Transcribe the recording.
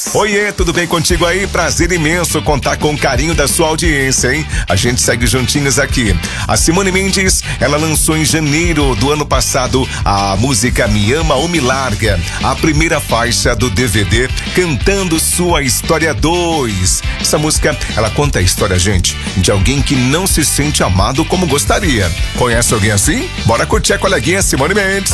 Oiê, tudo bem contigo aí? Prazer imenso contar com o carinho da sua audiência, hein? A gente segue juntinhos aqui. A Simone Mendes, ela lançou em janeiro do ano passado a música Me Ama ou Me Larga, a primeira faixa do DVD Cantando Sua História 2. Essa música, ela conta a história, gente, de alguém que não se sente amado como gostaria. Conhece alguém assim? Bora curtir a coleguinha Simone Mendes.